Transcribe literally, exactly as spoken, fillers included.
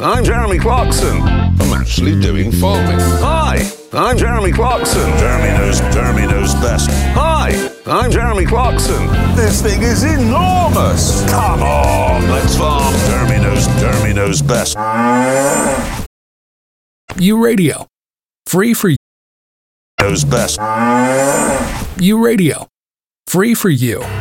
I'm Jeremy Clarkson. I'm actually doing farming. Hi, I'm Jeremy Clarkson. Jeremy knows, Jeremy knows best. Hi, I'm Jeremy Clarkson. This thing is enormous. Come on, let's farm. Jeremy knows, Jeremy knows best. U Radio. Free for you. Knows best. U Radio. Free for you.